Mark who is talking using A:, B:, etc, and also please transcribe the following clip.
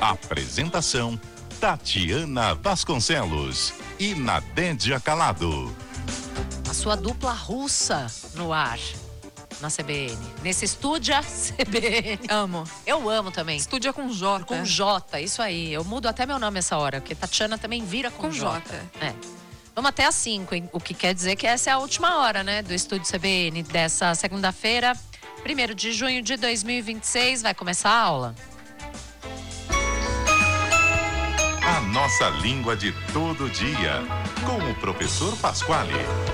A: Apresentação: Tatiana Vasconcelos e Nadédia Calado.
B: A sua dupla russa no ar, na CBN. Nesse estúdio CBN.
C: Amo.
B: Eu amo também.
C: Estúdio com J.
B: Com J, isso aí. Eu mudo até meu nome essa hora, porque Tatiana também vira com J. É. Vamos até às 5, hein? O que quer dizer que essa é a última hora, né? Do Estúdio CBN dessa segunda-feira, 1º de junho de 2026. Vai começar a aula.
A: A nossa língua de todo dia, com o professor Pasquale.